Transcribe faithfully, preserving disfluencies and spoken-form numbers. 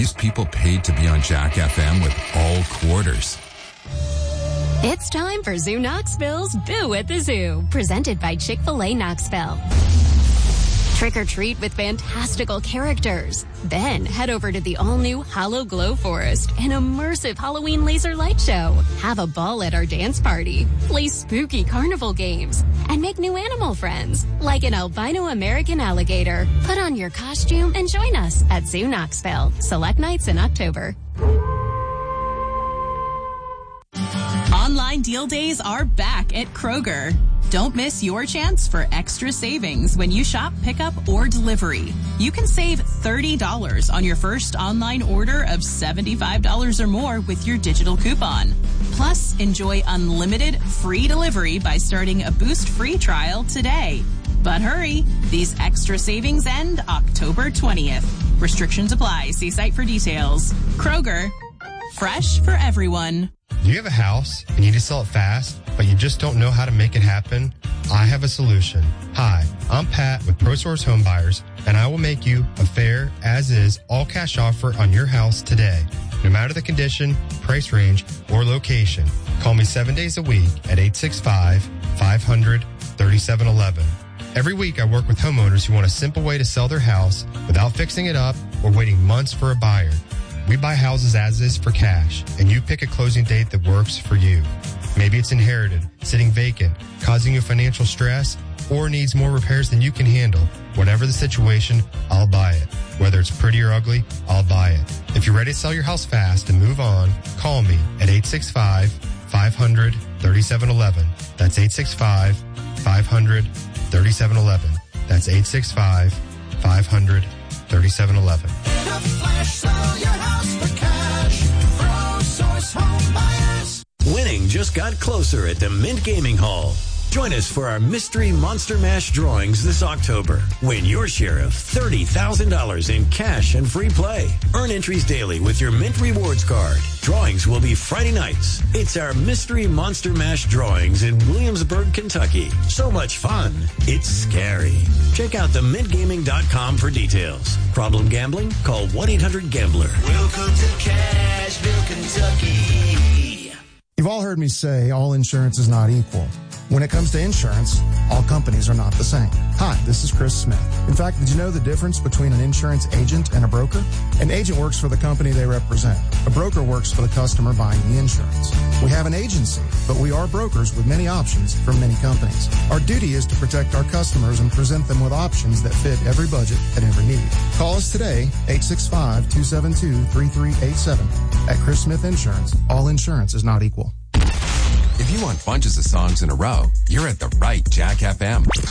these people paid to be on Jack F M with all quarters. It's time for Zoo Knoxville's Boo at the Zoo, presented by Chick-fil-A Knoxville. Trick or treat with fantastical characters. Then head over to the all-new Hollow Glow Forest, an immersive Halloween laser light show. Have a ball at our dance party. Play spooky carnival games. And make new animal friends, like an albino American alligator. Put on your costume and join us at Zoo Knoxville. Select nights in October. Online deal days are back at Kroger. Don't miss your chance for extra savings when you shop pickup or delivery. You can save thirty dollars on your first online order of seventy-five dollars or more with your digital coupon. Plus, enjoy unlimited free delivery by starting a Boost free trial today. But hurry, these extra savings end October twentieth. Restrictions apply. See site for details. Kroger, fresh for everyone. Do you have a house and you need to sell it fast, but you just don't know how to make it happen? I have a solution. Hi, I'm Pat with ProSource Home Buyers, and I will make you a fair, as-is, all-cash offer on your house today. No matter the condition, price range, or location, call me seven days a week at eight six five, five hundred, thirty-seven eleven. Every week, I work with homeowners who want a simple way to sell their house without fixing it up or waiting months for a buyer. We buy houses as is for cash, and you pick a closing date that works for you. Maybe it's inherited, sitting vacant, causing you financial stress, or needs more repairs than you can handle. Whatever the situation, I'll buy it. Whether it's pretty or ugly, I'll buy it. If you're ready to sell your house fast and move on, call me at eight six five, five hundred, thirty-seven eleven. That's eight six five, five hundred, thirty-seven eleven. That's eight six five, five hundred, thirty-seven eleven. Winning just got closer at the Mint Gaming Hall. Join us for our Mystery Monster Mash drawings this October. Win your share of thirty thousand dollars in cash and free play. Earn entries daily with your Mint Rewards card. Drawings will be Friday nights. It's our Mystery Monster Mash drawings in Williamsburg, Kentucky. So much fun, it's scary. Check out the mint gaming dot com for details. Problem gambling? Call one eight hundred gambler. Welcome to Cashville, Kentucky. You've all heard me say all insurance is not equal. When it comes to insurance, all companies are not the same. Hi, this is Chris Smith. In fact, did you know the difference between an insurance agent and a broker? An agent works for the company they represent. A broker works for the customer buying the insurance. We have an agency, but we are brokers with many options from many companies. Our duty is to protect our customers and present them with options that fit every budget and every need. Call us today, eight six five, two seven two, three three eight seven. At Chris Smith Insurance, all insurance is not equal. If you want bunches of songs in a row, you're at the right Jack F M.